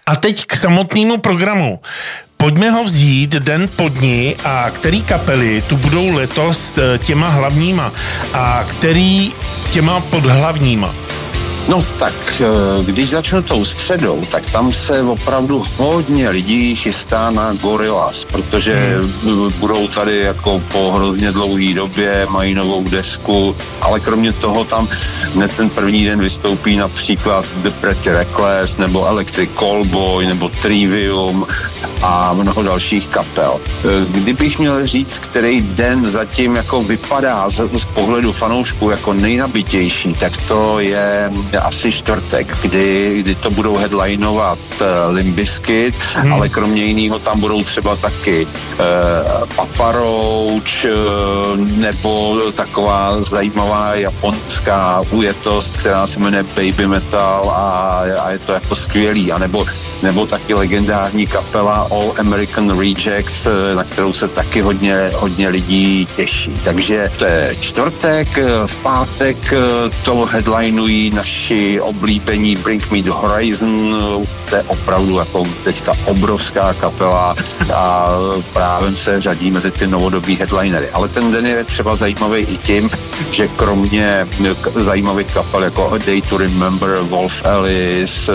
A teď k samotnému programu. Pojďme ho vzít den po dni a který kapely tu budou letos těma hlavníma a který těma podhlavníma. No tak, když začnu tou středou, tak tam se opravdu hodně lidí chystá na Gorillaz, protože budou tady jako po hrozně dlouhé době, mají novou desku, ale kromě toho tam hned ten první den vystoupí například The Pretty Reckless, nebo Electric Callboy, nebo Trivium a mnoho dalších kapel. Kdybych měl říct, který den zatím jako vypadá z pohledu fanoušků jako nejnabitější, tak to je asi čtvrtek, kdy to budou headlinovat Limp Bizkit, ale kromě jiného tam budou třeba taky Papa Roach nebo taková zajímavá japonská ujetost, která se jmenuje Baby Metal a je to jako skvělý. A nebo taky legendární kapela All American Rejects, na kterou se taky hodně lidí těší. Takže to je čtvrtek, v pátek to headlinují naši oblíbení Bring Me the Horizon, to je opravdu jako teďka obrovská kapela a právě se řadí mezi ty novodobí headlinery. Ale ten den je třeba zajímavý i tím, že kromě zajímavých kapel jako A Day to Remember, Wolf Alice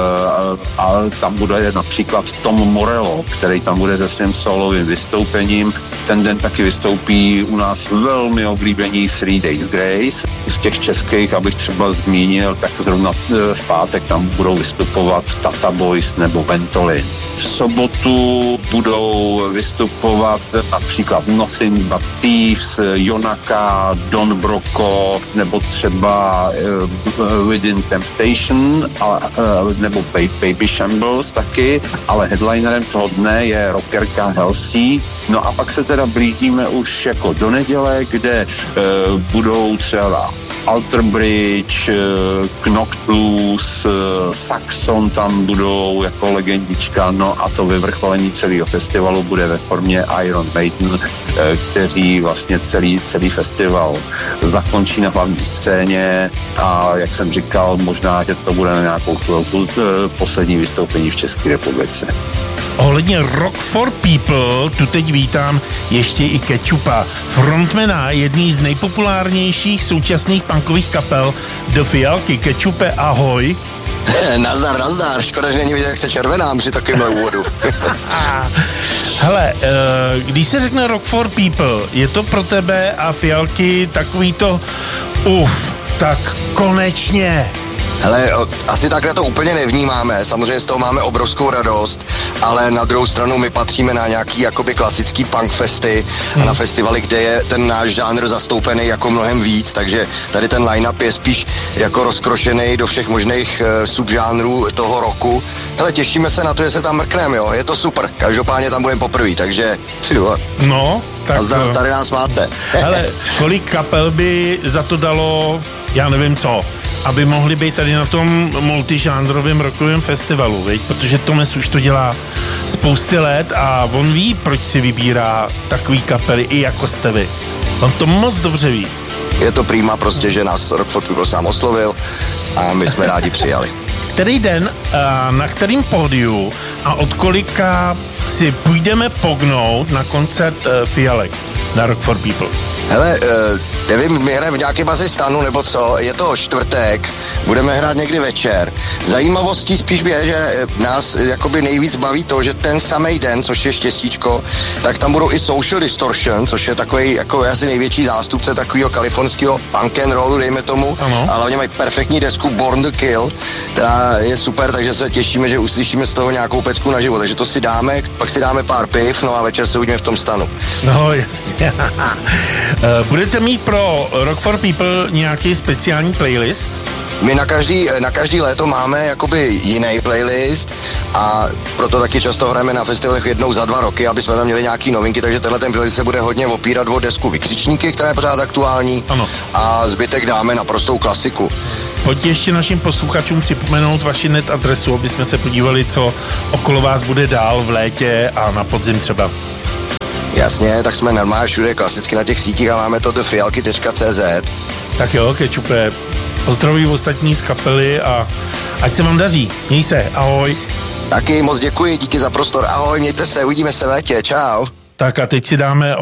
a tam bude například Tom Morello, který tam bude se svým solovým vystoupením. Ten den taky vystoupí u nás velmi oblíbení Three Days Grace. Z těch českých, abych třeba zmínil, tak zrovna v pátek tam budou vystupovat Tata Boys nebo Ventolin. V sobotu budou vystupovat například Nothing But Thieves, Jonaka, Don Broco nebo třeba Within Temptation nebo Baby Shambles taky, ale headlinerem toho dne je rockerka Halsey. No a pak se teda blížíme už jako do neděle, kde budou třeba Alter Bridge, Knocked Blues, Saxon tam budou jako legendička, no a to vyvrcholení celého festivalu bude ve formě Iron Maiden, kteří vlastně celý festival zakončí na hlavní scéně a jak jsem říkal, možná, že to bude na nějakou chvilku poslední vystoupení v České republice. Ohledně Rock for People tu teď vítám ještě i Ketchupa, frontmana jedný z nejpopulárnějších současných punkových kapel Do Fialky. Ketchupe, ahoj. Nazdar, škoda, že není vidět, jak se červenám při takovémhle úvodu. Hele, když se řekne Rock for People, je to pro tebe a Fialky takový to tak konečně. Hele, asi takhle to úplně nevnímáme, samozřejmě z toho máme obrovskou radost, ale na druhou stranu my patříme na nějaký jakoby klasický punk festy a na festivaly, kde je ten náš žánr zastoupený jako mnohem víc, takže tady ten line-up je spíš jako rozkrošený do všech možných subžánrů toho roku. Hele, těšíme se na to, že se tam mrkneme, jo, je to super, každopádně tam budeme poprvé, takže no, tak tady nás máte. Hele, kolik kapel by za to dalo, já nevím co, aby mohli být tady na tom multižánrovém rockovém festivalu, viď? Protože Tomes už to dělá spousty let a on ví, proč si vybírá takový kapely i jako jste vy. On to moc dobře ví. Je to prima prostě, že nás Rock for People sám oslovil a my jsme rádi přijali. Který den, na kterým pódiu a od kolika si půjdeme pognout na koncert Fialek na Rock for People? Hele, nevím, my hrajeme v nějakém asi stanu nebo co, je to čtvrtek, budeme hrát někdy večer. Zajímavostí spíš je, že nás jakoby nejvíc baví to, že ten samý den, což je štěstíčko, tak tam budou i Social Distortion, což je takový jako asi největší zástupce takového kalifornského punk and rollu, dejme tomu, a hlavně mají perfektní desku Born to Kill, která je super, takže se těšíme, že uslyšíme z toho nějakou pecku naživo, takže to si dáme, pak si dáme pár piv, no a večer se uvidíme v tom stanu. No jasně. Budete mít pro Rock for People nějaký speciální playlist? My na každý léto máme jakoby jiný playlist a proto taky často hrajeme na festivalech jednou za 2 roky, aby jsme tam měli nějaký novinky, takže tenhle ten playlist se bude hodně opírat o desku Vykřičníky, která je pořád aktuální, ano. A zbytek dáme na prostou klasiku. Pojďte ještě našim posluchačům připomenout vaši net adresu, aby jsme se podívali, co okolo vás bude dál v létě a na podzim třeba. Jasně, tak jsme normálně všude klasicky na těch sítích a máme to dofialky.cz. Tak jo, Ketchupe, pozdravuji ostatní z kapely a ať se vám daří. Měj se, ahoj. Taky moc děkuji, díky za prostor, ahoj, mějte se, uvidíme se v létě, čau. Tak a teď si dáme